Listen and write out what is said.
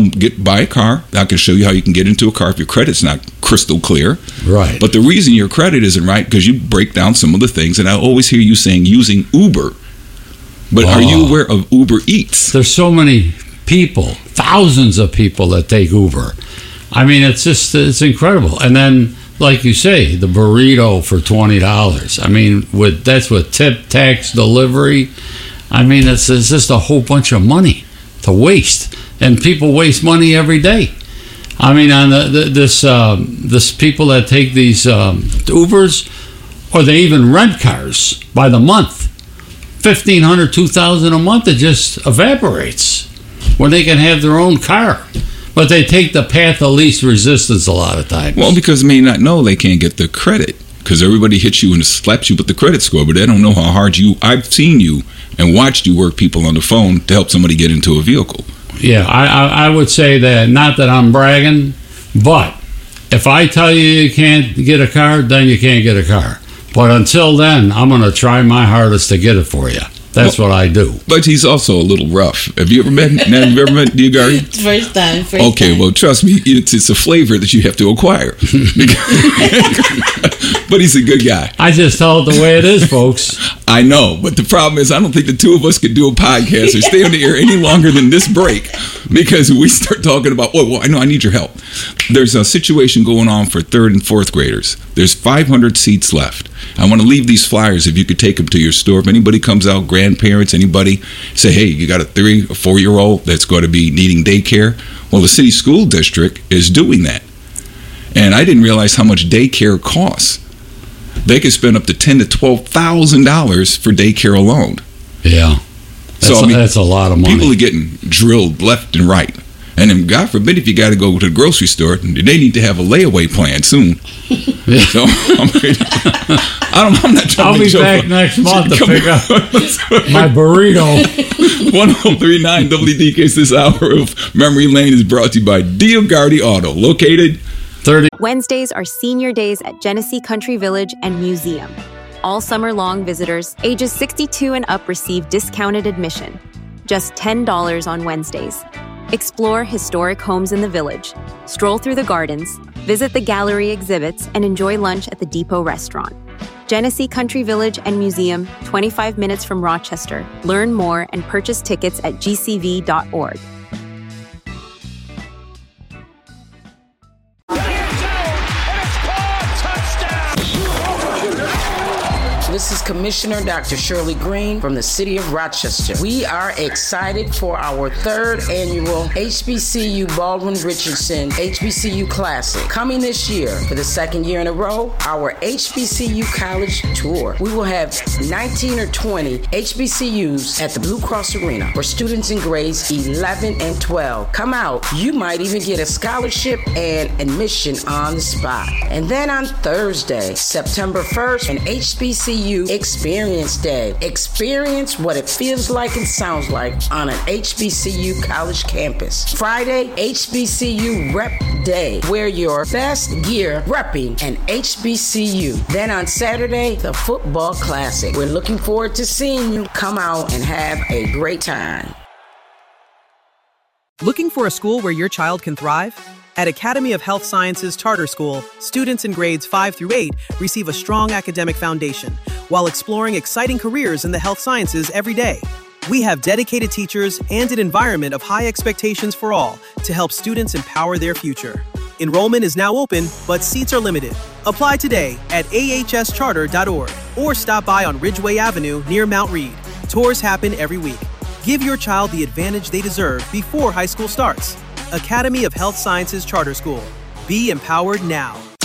buy a car. I can show you how you can get into a car if your credit's not crystal clear. Right. But the reason your credit isn't right because you break down some of the things, and I always hear you saying using Uber. But are you aware of Uber Eats? There's so many people, thousands of people that take Uber. I mean, it's incredible. And then, like you say, the burrito for $20. I mean, that's with tip, tax, delivery. I mean, it's just a whole bunch of money to waste, and people waste money every day. I mean, on this people that take these Ubers, or they even rent cars by the month, $1,500, $2,000 a month. It just evaporates when they can have their own car. But they take the path of least resistance a lot of times. Well, because they may not know they can't get the credit. Because everybody hits you and slaps you with the credit score, but they don't know how hard I've seen you and watched you work people on the phone to help somebody get into a vehicle. Yeah, I would say that, not that I'm bragging, but if I tell you can't get a car, then you can't get a car. But until then, I'm going to try my hardest to get it for you. That's what I do. But he's also a little rough. Have you ever met Diogari? First time. Okay, well, trust me, it's a flavor that you have to acquire. But he's a good guy. I just tell it the way it is, folks. I know, but the problem is I don't think the two of us could do a podcast or stay on the air any longer than this break, because we start talking about, well, I know I need your help. There's a situation going on for 3rd and 4th graders. There's 500 seats left. I want to leave these flyers if you could take them to your store. If anybody comes out, grandparents, anybody, say, hey, you got a 3 or 4-year-old that's going to be needing daycare. Well, the city school district is doing that. And I didn't realize how much daycare costs. They could spend up to $10,000 to $12,000 for daycare alone. Yeah. That's a lot of money. People are getting drilled left and right. And then, God forbid, if you got to go to the grocery store, they need to have a layaway plan soon. Yeah. So, I'm not trying I'll to be back next month to pick up my burrito. 1039 WDK's this hour of Memory Lane is brought to you by Diogari Auto, located 30. Wednesdays are senior days at Genesee Country Village and Museum. All summer long, visitors ages 62 and up receive discounted admission. Just $10 on Wednesdays. Explore historic homes in the village, stroll through the gardens, visit the gallery exhibits, and enjoy lunch at the Depot restaurant. Genesee Country Village and Museum, 25 minutes from Rochester. Learn more and purchase tickets at gcv.org. This is Commissioner Dr. Shirley Green from the City of Rochester. We are excited for our 3rd annual HBCU Baldwin Richardson HBCU Classic. Coming this year for the 2nd year in a row, our HBCU College Tour. We will have 19 or 20 HBCUs at the Blue Cross Arena for students in grades 11 and 12. Come out. You might even get a scholarship and admission on the spot. And then on Thursday, September 1st, an HBCU Experience Day. Experience what it feels like and sounds like on an HBCU college campus. Friday, HBCU Rep Day. Wear your best gear repping an HBCU. Then on Saturday, the Football Classic. We're looking forward to seeing you. Come out and have a great time. Looking for a school where your child can thrive? At Academy of Health Sciences Charter School, students in grades 5 through 8 receive a strong academic foundation while exploring exciting careers in the health sciences every day. We have dedicated teachers and an environment of high expectations for all to help students empower their future. Enrollment is now open, but seats are limited. Apply today at ahscharter.org or stop by on Ridgeway Avenue near Mount Read. Tours happen every week. Give your child the advantage they deserve before high school starts. Academy of Health Sciences Charter School. Be empowered now.